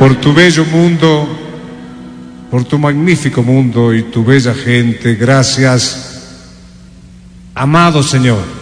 por tu bello mundo, por tu magnífico mundo y tu bella gente. Gracias, amado Señor.